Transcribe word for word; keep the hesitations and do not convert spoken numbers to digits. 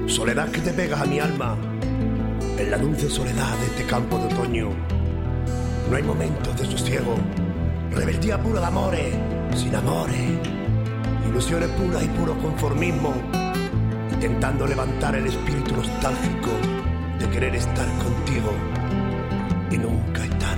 Soledad que te pegas a mi alma en la dulce soledad de este campo de otoño. No hay momentos de sosiego, rebeldía pura de amores, sin amores, ilusiones puras y puro conformismo, intentando levantar el espíritu nostálgico de querer estar contigo y nunca estar.